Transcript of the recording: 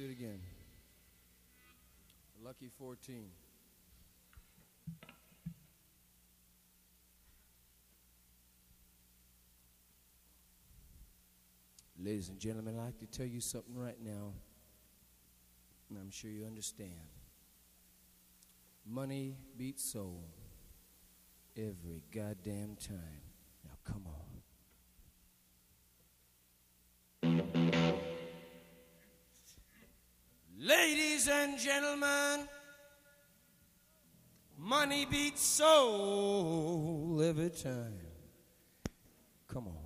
do it again. Lucky 14. Ladies and gentlemen, I'd like to tell you something right now, and I'm sure you understand. Money beats soul every goddamn time. Now come on. Ladies and gentlemen, money beats soul every time. Come on.